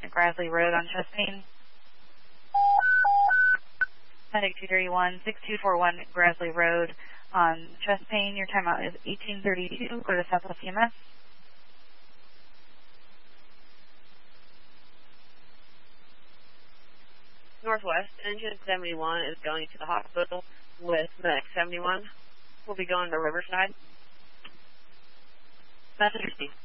Grassley Road on chest pain. Medic 231, 6241 Grassley Road on chest pain. Your timeout is 1832. Go to Southwest EMS. Northwest, engine 71 is going to the hospital with Medic 71. We'll be going to Riverside. Message received.